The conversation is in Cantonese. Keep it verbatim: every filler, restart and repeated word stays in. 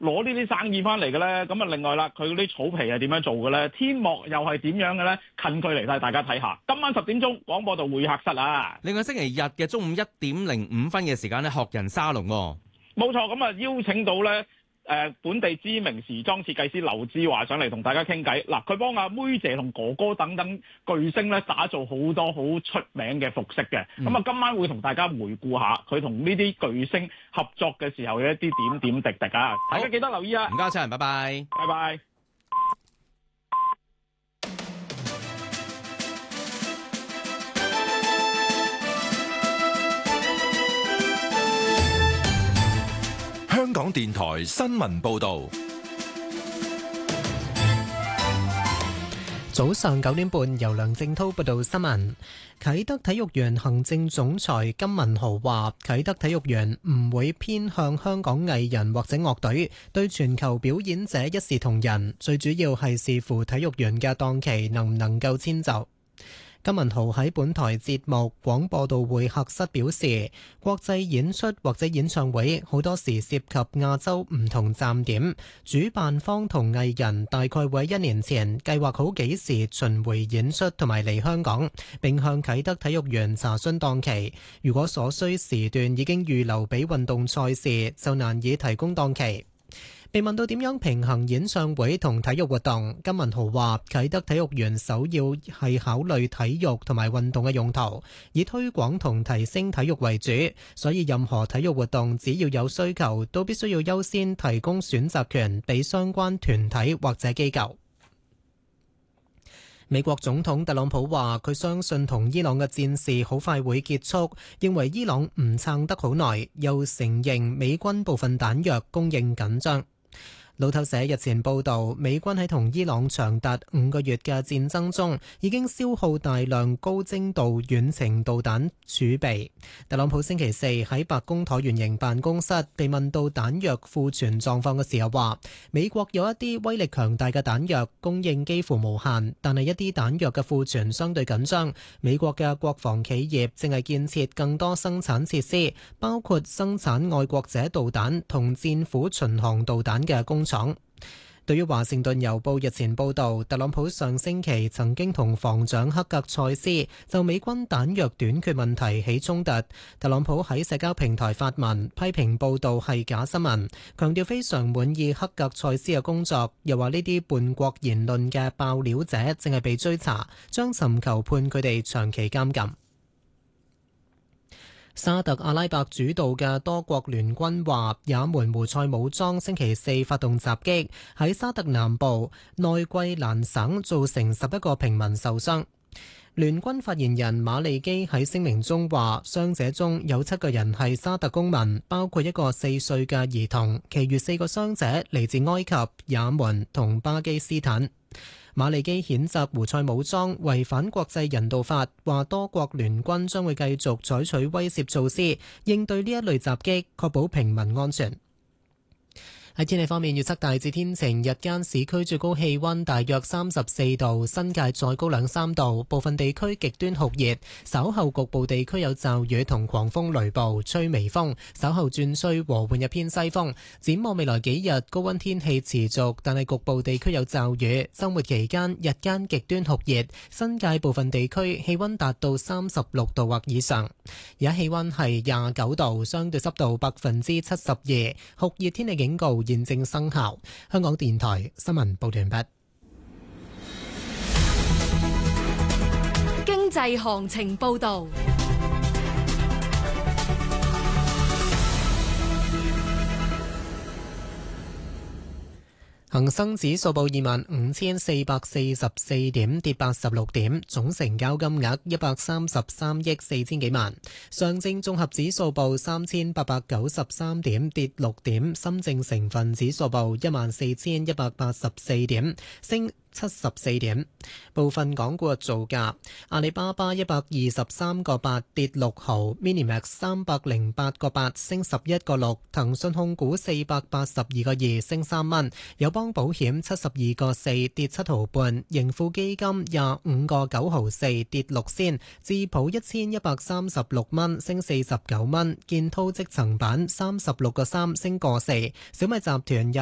攞呢啲生意翻嚟嘅咧？咁啊，另外啦，佢嗰啲草皮係點樣做嘅咧？天幕又係點樣嘅咧？近距離帶大家睇下。今晚十點鐘廣播道會客室啊！ 另外星期日嘅中午一點零五分嘅時間咧，學人沙龍喎、哦。 冇錯，咁啊邀請到咧。誒、呃、本地知名時裝設計師劉志華上嚟同大家傾偈，嗱佢幫阿妹姐同哥哥等等巨星咧打造好多好出名嘅服飾嘅，咁、嗯、啊今晚會同大家回顧下佢同呢啲巨星合作嘅時候嘅一啲點點滴滴啊，大家記得留意啊！ 唔該晒，拜拜， 拜拜。 香港電台新聞報道， 早上九點半由梁正滔報道新聞。啟德體育園行政總裁金文豪話，啟德體育園唔會偏向香港藝人或者樂隊，對全球表演者一視同仁，最主要係視乎體育園嘅檔期能唔能夠遷就。金文豪喺本台節目廣播道會客室表示，國際演出或者演唱會好多時涉及亞洲唔同站點，主辦方同藝人大概會喺一年前計劃好幾時巡迴演出同埋嚟香港，並向啟德體育園查詢檔期。如果所需時段已經預留俾運動賽事，就難以提供檔期。被問到點樣平衡演唱會同體育活動，金文豪話：啟德體育園首要係考慮體育同埋運動嘅用途，以推廣同提升體育為主，所以任何體育活動只要有需求，都必須要優先提供選擇權俾相關團體或者機構。美國總統特朗普話：佢相信同伊朗嘅戰事好快會結束，認為伊朗唔撐得好耐，又承認美軍部分彈藥供應緊張。路透社日前報道，美軍喺同伊朗長達五個月嘅戰爭中，已經消耗大量高精度遠程導彈儲備。特朗普星期四喺白宮橢圓形辦公室被問到彈藥庫存狀況嘅時候，話美國有一啲威力強大嘅彈藥供應幾乎無限，但係一啲彈藥嘅庫存相對緊張。美國嘅國防企業正係建設更多生產設施，包括生產愛國者導彈同戰斧巡航導彈嘅工廠。對於華盛頓郵報日前報道，特朗普上星期曾經同防長克格塞斯就美軍彈藥短缺問題起衝突，特朗普喺社交平台發文批評報道係假新聞，強調非常滿意克格塞斯嘅工作，又話呢啲叛國言論嘅爆料者正係被追查，將尋求判佢哋長期監禁。沙特阿拉伯主導嘅多國聯軍話，也門胡塞武裝星期四發動襲擊，喺沙特南部內季蘭省造成十一個平民受傷。聯軍發言人馬利基喺聲明中話，傷者中有七個人係沙特公民，包括一個四歲嘅兒童，其餘四個傷者嚟自埃及、也門同巴基斯坦。馬利基譴責胡塞武裝違反國際人道法，話多國聯軍將會繼續採取威懾措施，應對呢一類襲擊，確保平民安全。喺天氣方面，預測大致天晴，日間市區最高氣溫大約三十四度，新界再高兩三度，部分地區極端酷熱，稍後局部地區有驟雨同狂風雷暴，吹微風，稍後轉吹和緩一偏西風。展望未來幾日，高溫天氣持續，但係局部地區有驟雨。週末期間，日間極端酷熱，新界部分地區氣溫達到三十六度或以上。而家氣溫係廿九度，相對濕度百分之七十二，酷熱天氣警告現正生效。香港電台新聞報道完畢。 經濟行情報道。恒生指數報二萬五千四百四十四點，跌八十六點，總成交金額一百三十三億四千幾萬。上證綜合指數報三千八百九十三點，跌六點。深證成分指數報一萬四千一百八十四點，升七十四點。部分港股嘅造價：阿里巴巴一百二十三個八跌六毫 ，Minimax 三百零八個八升十一個六，騰訊控股四百八十二個二升三蚊，友邦保險七十二個四跌七毫半，盈富基金廿五個九毫四跌六仙，智普一千一百三十六蚊升四十九蚊，建滔積層板三十六個三升個四，小米集團